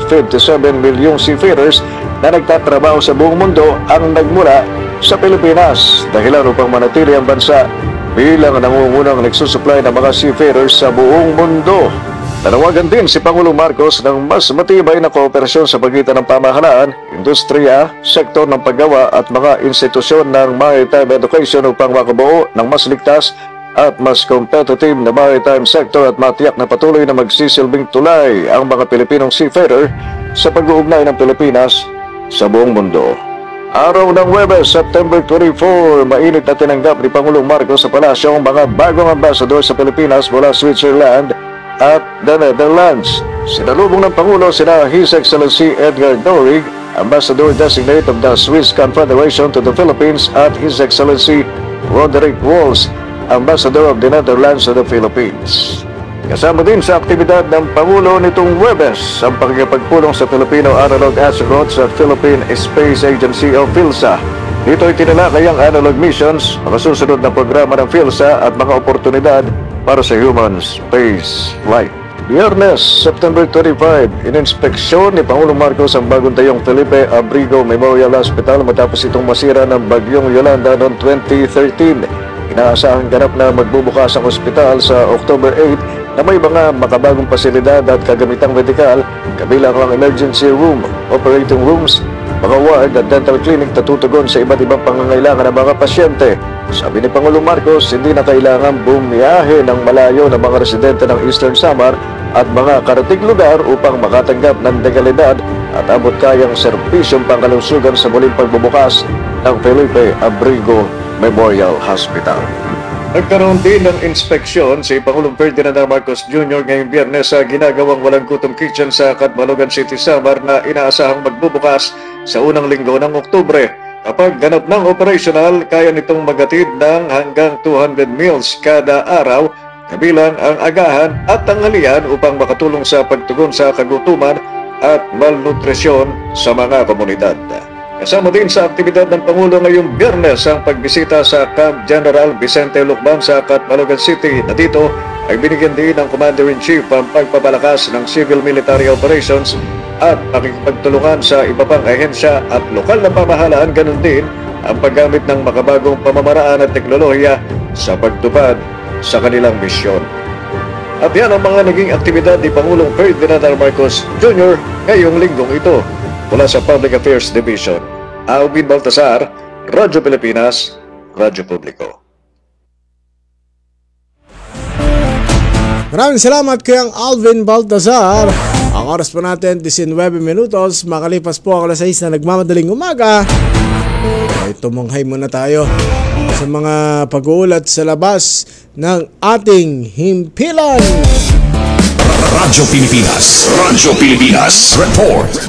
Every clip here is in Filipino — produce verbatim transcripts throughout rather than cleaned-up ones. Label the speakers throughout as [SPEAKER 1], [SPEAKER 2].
[SPEAKER 1] fifty-seven milyong seafarers na nagtatrabaho sa buong mundo ang nagmula sa Pilipinas, dahilan upang manatili ang bansa bilang nangungunang nagsusupply ng mga seafarers sa buong mundo. Nanawagan din si Pangulong Marcos ng mas matibay na kooperasyon sa pagitan ng pamahalaan, industriya, sektor ng paggawa at mga institusyon ng maritime education upang makabuo ng mas ligtas at mas competitive na maritime sector at matiyak na patuloy na magsisilbing tulay ang mga Pilipinong seafarer sa pag-uugnay ng Pilipinas sa buong mundo. Araw ng Huwebes, September twenty-fourth, mainit na tinanggap ni Pangulong Marcos sa palasyo ang mga bagong ambassador sa Pilipinas mula Switzerland at the Netherlands. Sinalubong ng Pangulo sina His Excellency Edgar Dorig, Ambassador Designate of the Swiss Confederation to the Philippines, at His Excellency Roderick Walsh, Ambassador of the Netherlands to the Philippines. Kasama din sa aktibidad ng Pangulo nitong Huwebes ang pagkikipagpulong sa Filipino Analog Astronauts at Philippine Space Agency o PhilSA. Dito ay tinalakay ang analog missions, mga susunod na programa ng PhilSA at mga oportunidad para sa human space flight. Biyernes, September twenty-fifth, ininspeksyon ni Pangulong Marcos ang bagong tayong Felipe Abrigo Memorial Hospital matapos itong masira ng bagyong Yolanda noong twenty thirteen. Inaasahang ganap na magbubukas ang ospital sa October eighth na may mga makabagong pasilidad at kagamitang medikal, kabilang ang emergency room, operating rooms, mga ward at dental clinic na tutugon sa iba't ibang pangangailangan ng mga pasyente. Sabi ni Pangulong Marcos, hindi na kailangan bumiyahe ng malayo ng mga residente ng Eastern Samar at mga karating lugar upang makatanggap ng legalidad at abot kayang serbisyong pangkalusugan sa muling pagbubukas ng Felipe Abrigo Memorial Hospital. Nagkaroon din ng inspeksyon si Pangulong Ferdinand R. Marcos Junior ngayong Biyernes sa ginagawang walang gutom kitchen sa Catbalogan City, Samar na inaasahang magbubukas sa unang linggo ng Oktubre. Kapag ganap ng operational, kaya nitong magatid ng hanggang two hundred meals kada araw, kabilang ang agahan at tanghalian upang makatulong sa pagtugon sa kagutuman at malnutrisyon sa mga komunidad. Kasama din sa aktibidad ng Pangulo ngayong Biyernes ang pagbisita sa Camp General Vicente Lucban sa Catbalogan City, na dito ay binigyan din ng Commander-in-Chief ang pagpapalakas ng civil military operations at pakikipagtulungan sa iba pang ahensya at lokal na pamahalaan, ganun din ang paggamit ng makabagong pamamaraan at teknolohiya sa pagtupad sa kanilang misyon. At yan ang mga naging aktibidad ni Pangulong Ferdinand R. Marcos Junior ngayong linggong ito. Mula sa Public Affairs Division, Alvin Baltazar, Radyo Pilipinas, Radyo Publiko.
[SPEAKER 2] Maraming salamat kay ang Alvin Baltazar. Ang oras po natin, nineteen minutos, makalipas po ang alas sais na nagmamadaling umaga. Ay tumunghay muna tayo sa mga pag-uulat sa labas ng ating himpilan.
[SPEAKER 3] Radyo Pilipinas, Radyo Pilipinas, Report.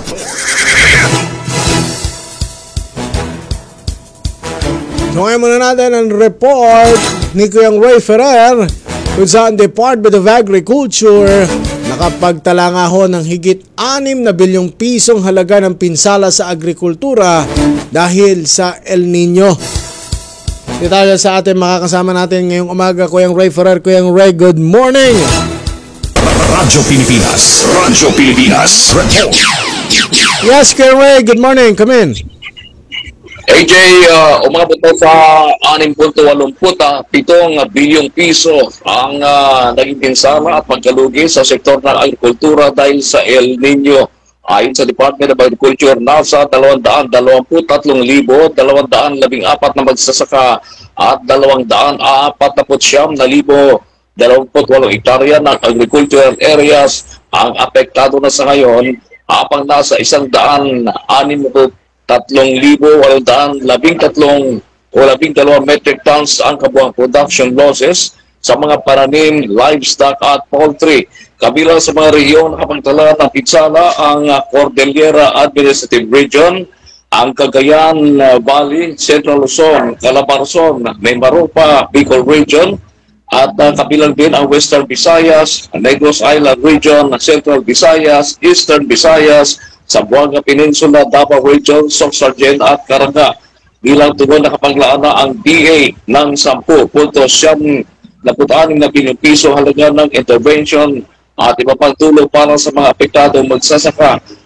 [SPEAKER 2] So ngayon muna natin ang report ni Kuyang Ray Ferrer kung saan Department of Agriculture nakapagtala nga ho ng higit anim na bilyong pisong halaga ng pinsala sa agrikultura dahil sa El Nino. Detalye sa atin makakasama natin ngayong umaga Kuyang Ray Ferrer. Kuyang Ray, good morning!
[SPEAKER 3] Radyo Pilipinas, Radyo Pilipinas, Report.
[SPEAKER 2] Yes, Kuyang Ray, good morning. Come in.
[SPEAKER 4] A J, uh, umabot po sa six point eight seven bilyong piso ang uh, naging pinsala at pagkalugi sa sektor ng agrikultura dahil sa El Nino. Ayon sa Department of Agriculture, nasa two hundred twenty-three thousand two hundred fourteen na magsasaka at two hundred forty-nine thousand hektarya ng agricultural areas ang apektado na sa ngayon, habang nasa one hundred sixty tatlong libo walong labing tatlong o labing dalawang metric tons ang kabuang production losses sa mga paranim, livestock at poultry. Kabilang sa mga rehiyon na kapagtala ng pinsala ang uh, Cordillera Administrative Region, ang Cagayan uh, Valley, Central Luzon, Calabarzon, Mimaropa, Bicol Region, at uh, kabilang din ang Western Visayas, Negros Island Region, Central Visayas, Eastern Visayas, Zamboanga Peninsula, Davao Region, Sorsogon at Caraga. Bilang tugon na kapaglaan na ang D A ng ten point siyam na bilyong piso halaga ng intervention at iba pang tulong para sa mga apektado magsasaka